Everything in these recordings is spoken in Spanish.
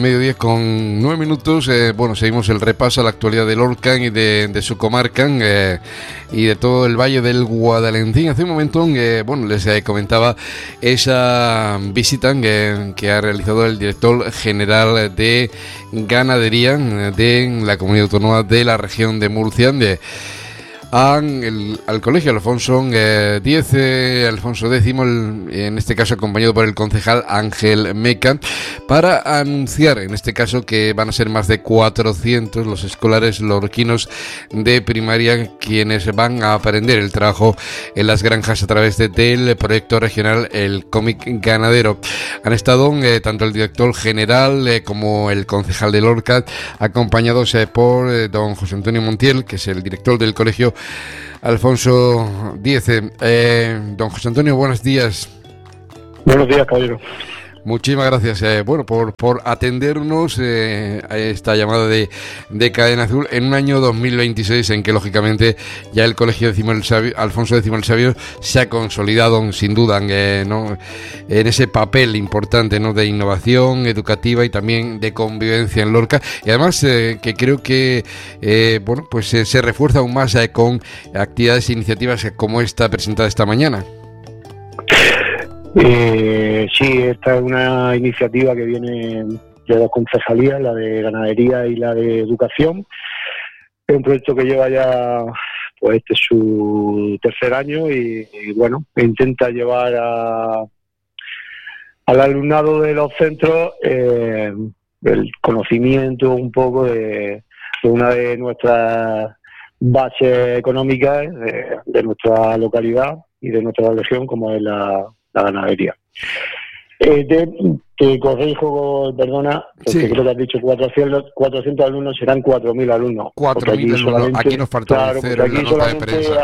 Mediodía con 9 minutos. Bueno, seguimos el repaso a la actualidad de Lorca y de su comarca y de todo el valle del Guadalencín. Hace un momento, bueno, les comentaba esa visita que ha realizado el director general de Ganadería de la Comunidad Autónoma de la región de Murcia, al colegio Alfonso X, en este caso acompañado por el concejal Ángel Meca, para anunciar en este caso que van a ser más de 400 los escolares lorquinos de primaria quienes van a aprender el trabajo en las granjas a través del proyecto regional El Cómic Ganadero. Han estado tanto el director general como el concejal de Lorca, acompañados por don José Antonio Montiel, que es el director del colegio Alfonso X. Don José Antonio, buenos días. Buenos días, caballero. Muchísimas gracias, bueno, por atendernos a esta llamada de Cadena Azul en un año 2026 en que lógicamente ya el colegio Alfonso X el Sabio se ha consolidado sin duda ¿no? en ese papel importante, ¿no? de innovación educativa y también de convivencia en Lorca, y además que creo que bueno, pues se refuerza aún más con actividades e iniciativas como esta presentada esta mañana. Sí, esta es una iniciativa que viene de dos concejalías, la de Ganadería y la de Educación. Es un proyecto que lleva ya, pues este es su tercer año y bueno, intenta llevar al alumnado de los centros el conocimiento un poco de una de nuestras bases económicas de nuestra localidad y de nuestra región, como es la ganadería. Te corrijo, perdona, porque sí, creo que has dicho 400 alumnos, serán 4.000 alumnos. 4.000 alumnos, aquí nos falta un cero en la nota de prensa.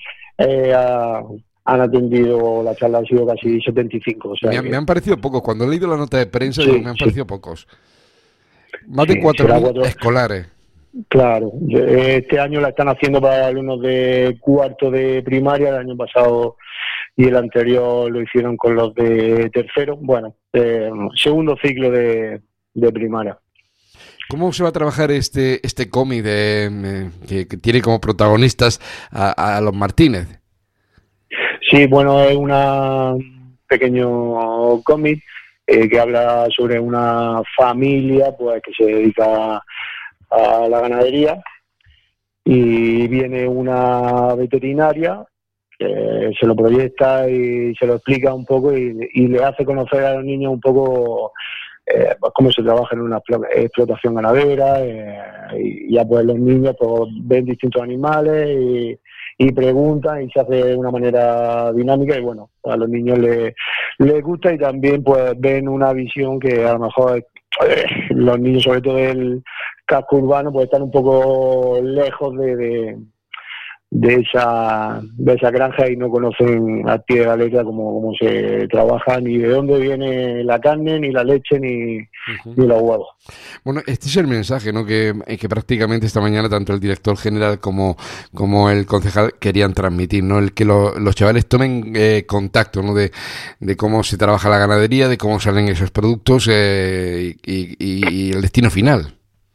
Han atendido la charla, han sido casi 75. O sea me han parecido pocos, cuando he leído la nota de prensa me han parecido pocos. Más de 4.000 escolares. Claro, este año la están haciendo para alumnos de cuarto de primaria, el año pasado y el anterior lo hicieron con los de tercero, bueno, segundo ciclo de primaria. ¿Cómo se va a trabajar este cómic que tiene como protagonistas a los Martínez? Sí, bueno, es un pequeño cómic que habla sobre una familia pues que se dedica a la ganadería, y viene una veterinaria que se lo proyecta y se lo explica un poco y le hace conocer a los niños un poco pues cómo se trabaja en una explotación ganadera, y ya pues los niños pues ven distintos animales y preguntan, y se hace de una manera dinámica, y bueno, a los niños les gusta, y también pues ven una visión que a lo mejor los niños, sobre todo del casco urbano, pues están un poco lejos de esa granja y no conocen al pie de la letra cómo se trabaja, ni de dónde viene la carne, ni la leche, ni los huevos. Bueno, este es el mensaje, ¿no? que prácticamente esta mañana tanto el director general como el concejal querían transmitir, ¿no? El que los chavales tomen contacto, ¿no? de cómo se trabaja la ganadería, de cómo salen esos productos y el destino final.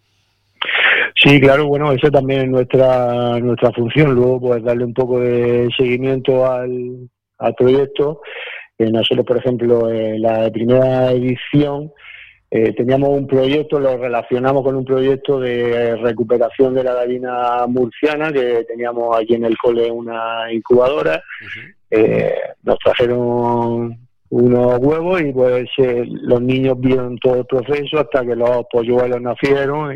Sí, claro, bueno, eso también es nuestra función, luego pues darle un poco de seguimiento al proyecto. Nosotros, por ejemplo, en la primera edición teníamos un proyecto, lo relacionamos con un proyecto de recuperación de la gallina murciana, que teníamos aquí en el cole una incubadora. Nos trajeron unos huevos y pues los niños vieron todo el proceso hasta que los polluelos nacieron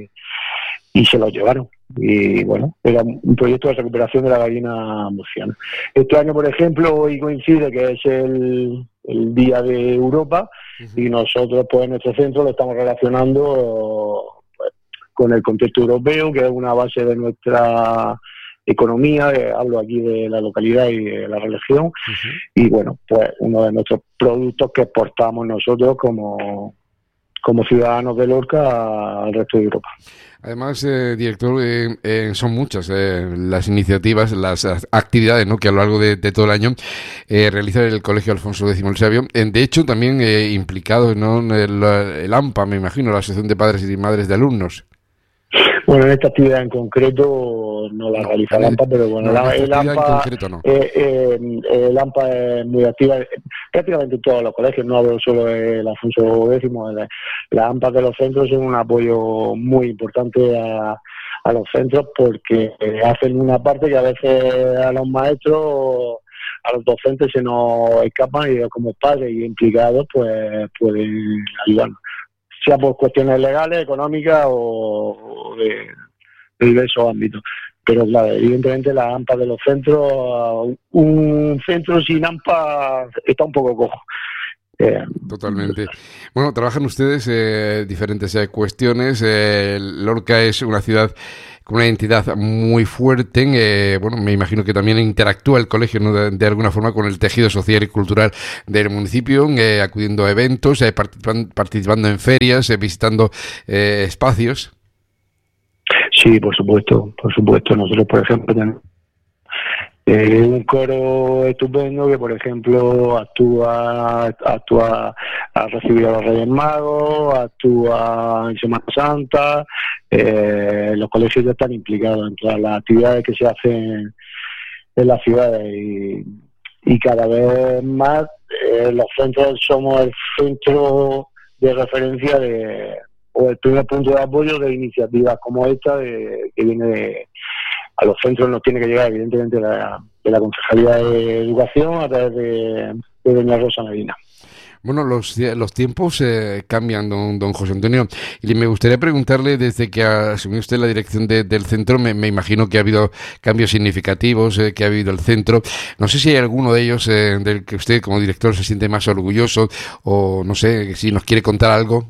y se los llevaron. Y bueno, era un proyecto de recuperación de la gallina murciana. Este año, por ejemplo, hoy coincide que es el Día de Europa, y nosotros pues en nuestro centro lo estamos relacionando pues, con el contexto europeo, que es una base de nuestra economía, hablo aquí de la localidad y de la región, y bueno, pues uno de nuestros productos que exportamos nosotros como como ciudadanos de Lorca al resto de Europa. Además, director, son muchas las iniciativas, las actividades, ¿no?, que a lo largo de todo el año realiza el Colegio Alfonso X el Sabio. De hecho, también implicado, ¿no?, en el AMPA, me imagino, la Asociación de Padres y Madres de Alumnos. Bueno, en esta actividad en concreto no la realiza el AMPA, pero bueno, el AMPA es muy activa prácticamente en todos los colegios, no hablo solo del Alfonso X, las AMPA de los centros son un apoyo muy importante a los centros porque hacen una parte que a veces a los maestros, a los docentes se nos escapan y como padres y implicados pues pueden ayudarnos, sea por cuestiones legales, económicas o de diversos ámbitos. Pero claro, evidentemente la AMPA de los centros, un centro sin AMPA está un poco cojo. Totalmente. Bueno, trabajan ustedes diferentes cuestiones. Lorca es una ciudad con una identidad muy fuerte. Bueno, me imagino que también interactúa el colegio, ¿no?, de alguna forma con el tejido social y cultural del municipio, acudiendo a eventos, participando en ferias, visitando espacios. Sí, por supuesto. Nosotros, por ejemplo, tenemos un coro estupendo que, por ejemplo, ha recibido a los Reyes Magos, actúa en Semana Santa. Los colegios ya están implicados en todas las actividades que se hacen en las ciudades y cada vez más los centros somos el centro de referencia o el primer punto de apoyo de iniciativas como esta que viene a los centros. Nos tiene que llegar evidentemente de la Concejalía de Educación a través de doña Rosa Medina. Bueno, los tiempos cambian, don José Antonio, y me gustaría preguntarle, desde que asumió usted la dirección del centro, me imagino que ha habido cambios significativos, que ha habido el centro. No sé si hay alguno de ellos del que usted como director se siente más orgulloso, o no sé, si nos quiere contar algo.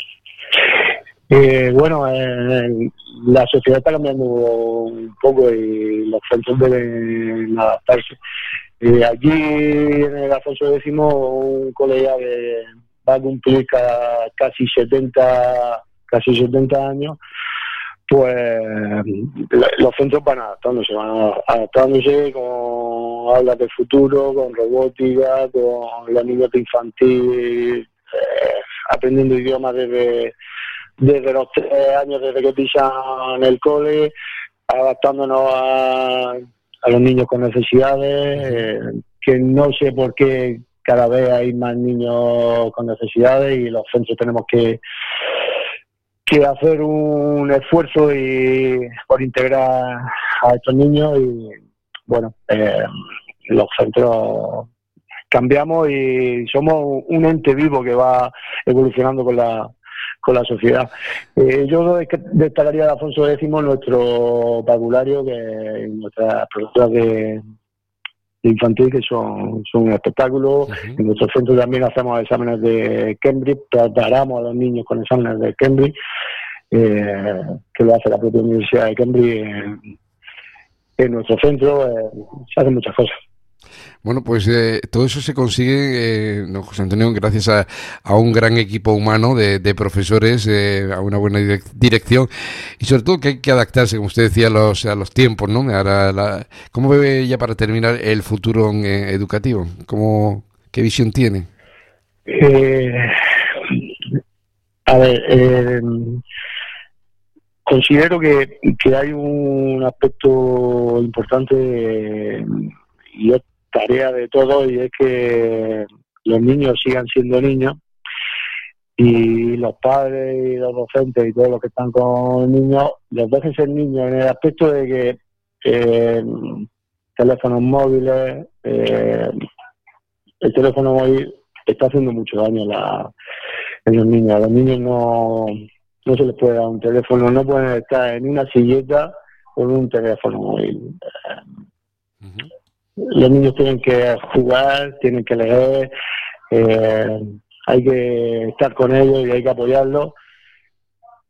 Bueno, la sociedad está cambiando un poco y los centros deben adaptarse. Aquí en el Alfonso X, un colega que va a cumplir casi 70 años, pues los centros van adaptándose con aulas del futuro, con robótica, con los niños de infantil, aprendiendo idiomas desde los 3 años, desde que pisan el cole, adaptándonos a los niños con necesidades, que no sé por qué cada vez hay más niños con necesidades y los centros tenemos que hacer un esfuerzo por integrar a estos niños y bueno, los centros cambiamos y somos un ente vivo que va evolucionando con la sociedad. Yo destacaría de Alfonso X nuestro parvulario, que nuestras profesoras de infantil, que son un espectáculo. Uh-huh. En nuestro centro también hacemos exámenes de Cambridge, preparamos a los niños con exámenes de Cambridge, que lo hace la propia Universidad de Cambridge en nuestro centro. Se hacen muchas cosas. Bueno, pues todo eso se consigue, don José Antonio, gracias a un gran equipo humano de profesores, a una buena dirección y sobre todo que hay que adaptarse, como usted decía, a los tiempos, ¿no? ¿Cómo ve, ya para terminar, el futuro educativo? ¿Qué visión tiene? A ver, considero que hay un aspecto importante y es tarea de todos, y es que los niños sigan siendo niños y los padres y los docentes y todos los que están con niños los dejen ser niños, en el aspecto de que teléfonos móviles, el teléfono móvil está haciendo mucho daño en los niños. A los niños no se les puede dar un teléfono, no pueden estar en una silleta con un teléfono móvil. Uh-huh. Los niños tienen que jugar, tienen que leer, hay que estar con ellos y hay que apoyarlos.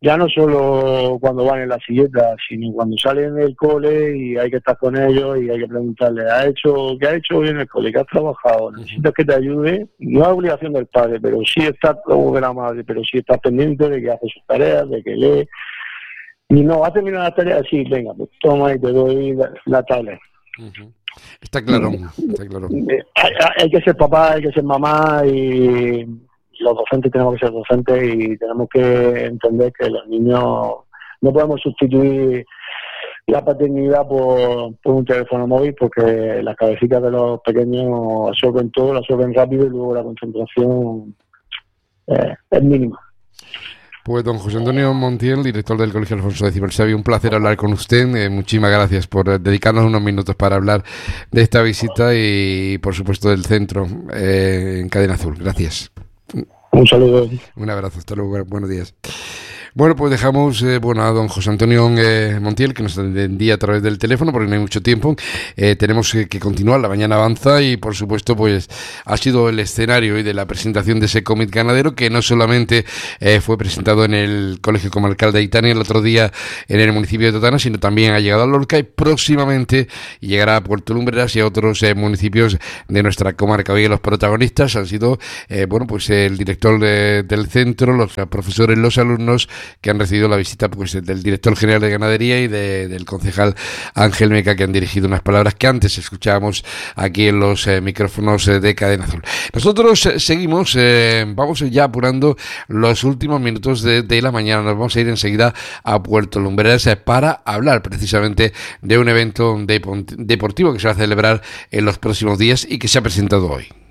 ya no solo cuando van en la silleta, sino cuando salen del cole y hay que estar con ellos y hay que preguntarle, ¿qué ha hecho hoy en el cole? ¿Qué has trabajado? ¿Necesitas que te ayude? No es obligación del padre, pero sí está como de la madre, pero sí está pendiente de que hace sus tareas, de que lee. Y no, ha terminado las tareas, sí, venga, pues toma y te doy la tablet. Está claro, está claro. Hay que ser papá, hay que ser mamá y los docentes tenemos que ser docentes y tenemos que entender que los niños no podemos sustituir la paternidad por un teléfono móvil, porque las cabecitas de los pequeños absorben todo, lo absorben rápido y luego la concentración es mínima. Pues don José Antonio Montiel, director del Colegio Alfonso X el Sabio, un placer hablar con usted. Muchísimas gracias por dedicarnos unos minutos para hablar de esta visita y, por supuesto, del centro en Cadena Azul. Gracias. Un saludo. Un abrazo. Hasta luego. Buenos días. Bueno, pues dejamos a don José Antonio Montiel, que nos atendía a través del teléfono, porque no hay mucho tiempo. Tenemos que continuar, la mañana avanza y, por supuesto, pues ha sido el escenario hoy de la presentación de ese cómic ganadero, que no solamente fue presentado en el Colegio Comarcal de Aitana el otro día en el municipio de Totana, sino también ha llegado a Lorca y próximamente llegará a Puerto Lumbreras y a otros municipios de nuestra comarca. Hoy los protagonistas han sido, pues el director del centro, los profesores, los alumnos, que han recibido la visita pues del director general de Ganadería y del concejal Ángel Meca, que han dirigido unas palabras que antes escuchábamos aquí en los micrófonos de Cadena Azul. Nosotros seguimos, vamos ya apurando los últimos minutos de la mañana. Nos vamos a ir enseguida a Puerto Lumbreras para hablar precisamente de un evento deportivo que se va a celebrar en los próximos días y que se ha presentado hoy.